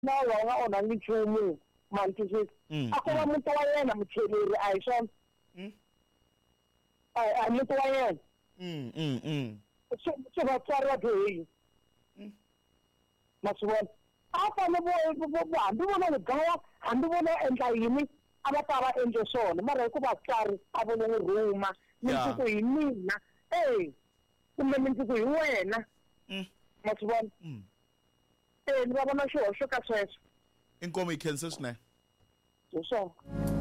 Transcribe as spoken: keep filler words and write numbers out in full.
na wa nga ona nchumu mantisi akova muti wa yena mutheleri a hi swona a muti wa yena mm mm mm so vatswari va dyohile ma swi vona a fane vo hambi vona mugaya hambi vona endla yini a va ta va endle swona mara hikuva vatswari a vona n'wi rhuma mindzuku hi mina e kumbe mindzuku hi wena ma swi vona e ni va vona xihoxo ka sweswo inkomo yi khense swinene hi swona